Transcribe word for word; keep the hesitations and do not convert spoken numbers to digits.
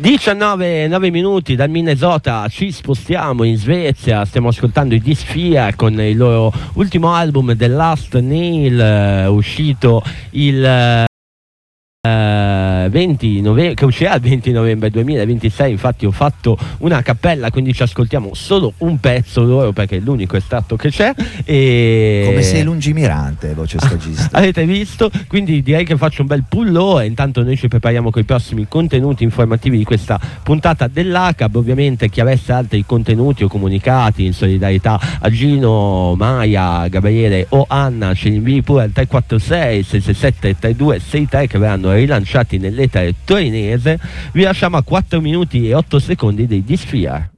diciannove nove minuti dal Minnesota, ci spostiamo in Svezia, stiamo ascoltando i Sphere con il loro ultimo album The Last Nail, eh, uscito il Uh, venti novembre, che uscirà il venti novembre duemilaventisei. Infatti ho fatto una cappella, quindi ci ascoltiamo solo un pezzo loro perché è l'unico estratto che c'è. E... come sei lungimirante, voce stagista. Avete visto? Quindi direi che faccio un bel pullo e intanto noi ci prepariamo con i prossimi contenuti informativi di questa puntata dell'A C A B. Ovviamente chi avesse altri contenuti o comunicati in solidarietà a Gino, Maia, Gabriele o Anna, ce li invii pure al tre quattro sei sei sei sette tre due sei tre che verranno rilanciati nell'etere torinese. Vi lasciamo a quattro minuti e otto secondi dei Sphere.